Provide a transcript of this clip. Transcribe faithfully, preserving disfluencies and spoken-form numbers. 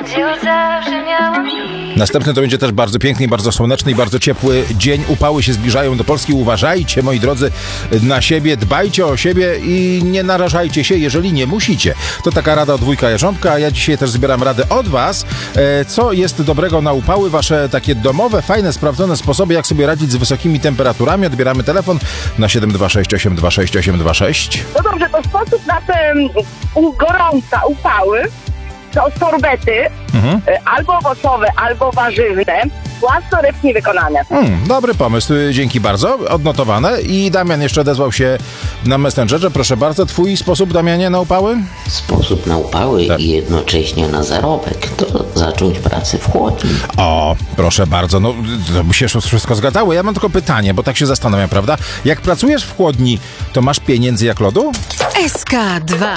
Następny to będzie też bardzo piękny, bardzo słoneczny i bardzo ciepły dzień. Upały się zbliżają do Polski. Uważajcie, moi drodzy, na siebie, dbajcie o siebie i nie narażajcie się, jeżeli nie musicie. To taka rada od wujka Jarząbka, a ja dzisiaj też zbieram radę od was. Co jest dobrego na upały? Wasze takie domowe, fajne, sprawdzone sposoby, jak sobie radzić z wysokimi temperaturami. Odbieramy telefon na siedem dwa sześć osiem dwa sześć osiem dwa sześć. No dobrze, to sposób na te u, gorąca upały to sorbety, mhm. albo owocowe, albo warzywne, własnoręcznie wykonane. Hmm, dobry pomysł, dzięki bardzo, odnotowane. I Damian jeszcze odezwał się na Messengerze. Proszę bardzo, twój sposób, Damianie, na upały? Sposób na upały tak. I jednocześnie na zarobek to zacząć pracę w chłodni. O, proszę bardzo, no to by się wszystko zgadzało. Ja mam tylko pytanie, bo tak się zastanawiam, prawda? Jak pracujesz w chłodni, to masz pieniędzy jak lodu? S K dwa